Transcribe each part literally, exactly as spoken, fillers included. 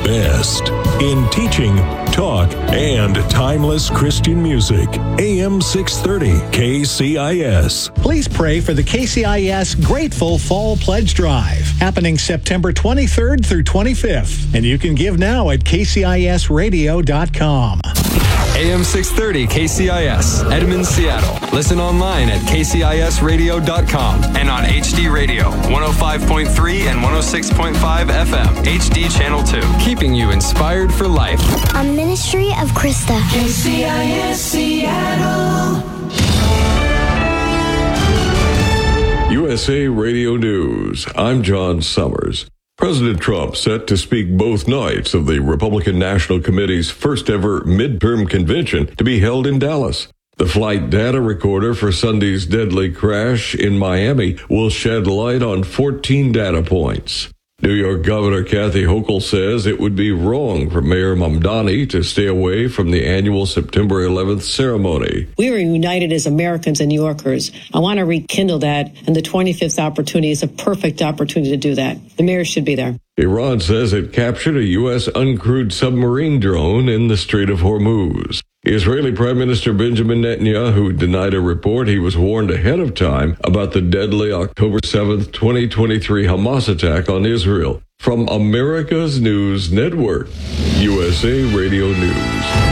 best in teaching, talk, and timeless Christian music. A M six thirty K C I S. Please pray for the K C I S Grateful Fall Pledge Drive, happening September twenty-third through twenty-fifth. And you can give now at K C I S radio dot com. A M six thirty K C I S, Edmonds, Seattle. Listen online at K C I S radio dot com and on H D Radio, one oh five point three and one oh six point five F M, H D Channel two. Keeping you inspired for life. A ministry of Krista. K C I S Seattle. U S A Radio News. I'm John Summers. President Trump set to speak both nights of the Republican National Committee's first ever midterm convention to be held in Dallas. The flight data recorder for Sunday's deadly crash in Miami will shed light on fourteen data points. New York Governor Kathy Hochul says it would be wrong for Mayor Mamdani to stay away from the annual September eleventh ceremony. We are united as Americans and New Yorkers. I want to rekindle that, and the twenty-fifth opportunity is a perfect opportunity to do that. The mayor should be there. Iran says it captured a U S uncrewed submarine drone in the Strait of Hormuz. Israeli Prime Minister Benjamin Netanyahu denied a report he was warned ahead of time about the deadly October seventh, twenty twenty-three Hamas attack on Israel. From America's News Network, U S A Radio News.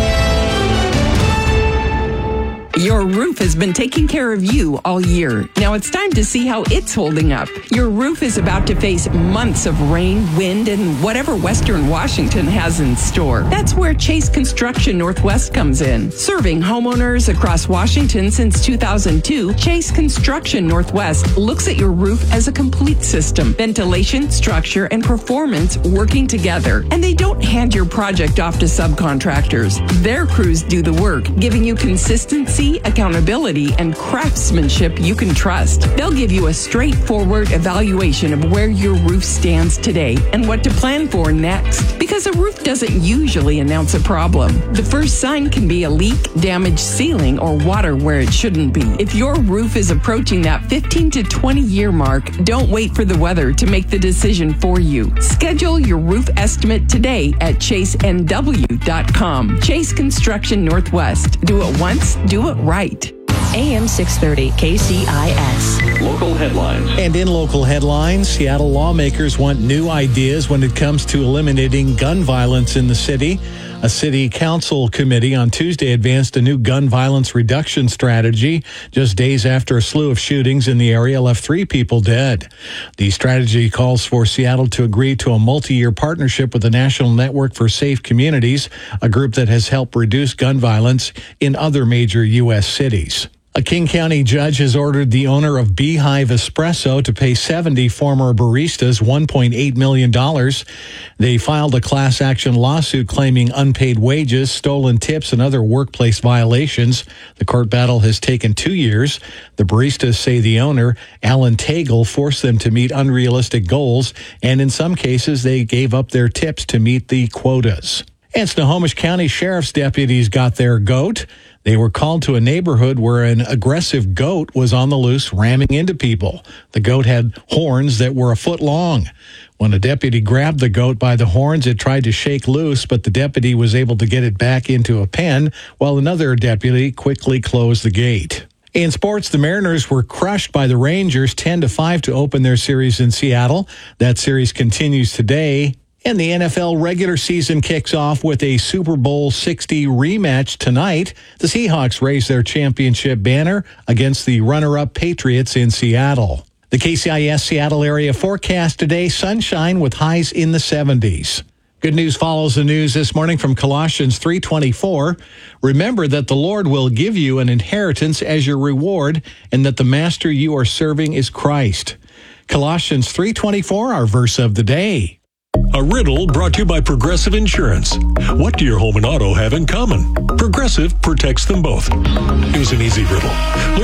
Your roof has been taking care of you all year. Now it's time to see how it's holding up. Your roof is about to face months of rain, wind, and whatever Western Washington has in store. That's where Chase Construction Northwest comes in. Serving homeowners across Washington since two thousand two, Chase Construction Northwest looks at your roof as a complete system. Ventilation, structure, and performance working together. And they don't hand your project off to subcontractors. Their crews do the work, giving you consistency, accountability, and craftsmanship you can trust. They'll give you a straightforward evaluation of where your roof stands today and what to plan for next. Because a roof doesn't usually announce a problem. The first sign can be a leak, damaged ceiling, or water where it shouldn't be. If your roof is approaching that fifteen to twenty year mark, don't wait for the weather to make the decision for you. Schedule your roof estimate today at chase n w dot com. Chase Construction Northwest. Do it once, do it right. A M six thirty K C I S. Local headlines. And in local headlines, Seattle lawmakers want new ideas when it comes to eliminating gun violence in the city. A city council committee on Tuesday advanced a new gun violence reduction strategy just days after a slew of shootings in the area left three people dead. The strategy calls for Seattle to agree to a multi-year partnership with the National Network for Safe Communities, a group that has helped reduce gun violence in other major U S cities. A King County judge has ordered the owner of Beehive Espresso to pay seventy former baristas one point eight million dollars. They filed a class action lawsuit claiming unpaid wages, stolen tips, and other workplace violations. The court battle has taken two years. The baristas say the owner, Alan Tagle, forced them to meet unrealistic goals, and in some cases they gave up their tips to meet the quotas. And Snohomish County Sheriff's deputies got their goat. They were called to a neighborhood where an aggressive goat was on the loose, ramming into people. The goat had horns that were a foot long. When a deputy grabbed the goat by the horns, it tried to shake loose, but the deputy was able to get it back into a pen, while another deputy quickly closed the gate. In sports, the Mariners were crushed by the Rangers ten to five to open their series in Seattle. That series continues today. And the N F L regular season kicks off with a Super Bowl sixty rematch tonight. The Seahawks raise their championship banner against the runner-up Patriots in Seattle. The K C I S Seattle area forecast today, sunshine with highs in the seventies. Good news follows the news this morning from Colossians three twenty-four. Remember that the Lord will give you an inheritance as your reward, and that the master you are serving is Christ. Colossians three twenty-four, our verse of the day. A riddle brought to you by Progressive Insurance. What do your home and auto have in common? Progressive protects them both. It was an easy riddle.